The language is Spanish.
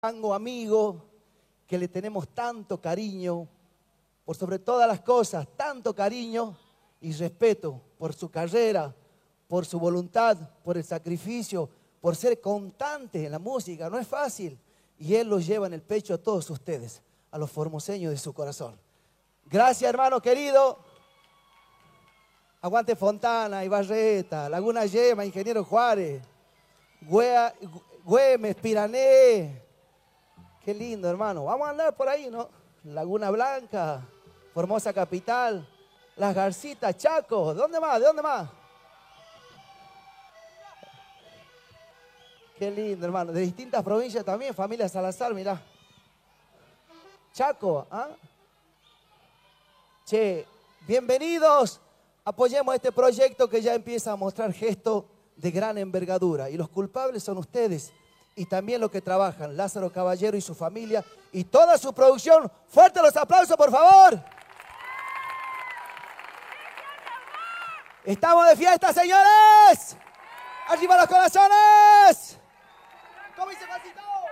tango amigo, que le tenemos tanto cariño, por sobre todas las cosas, tanto cariño y respeto por su carrera, por su voluntad, por el sacrificio, por ser constante en la música. No es fácil. Y él los lleva en el pecho a todos ustedes, a los formoseños de su corazón. Gracias, hermano querido. Aguante Fontana, Ibarreta, Laguna Yema, Ingeniero Juárez, Güemes, Pirané. Qué lindo, hermano. Vamos a andar por ahí, ¿no? Laguna Blanca, Formosa Capital, Las Garcitas, Chaco. ¿De dónde más? ¿De dónde más? Qué lindo, hermano. De distintas provincias también, familia Salazar, mirá. Chaco, ¿ah? Che, bienvenidos. Apoyemos este proyecto que ya empieza a mostrar gestos de gran envergadura. Y los culpables son ustedes y también los que trabajan, Lázaro Caballero y su familia y toda su producción. ¡Fuerte los aplausos, por favor! ¡Estamos de fiesta, señores! ¡Arriba los corazones! ¿Cómo dice Juancito?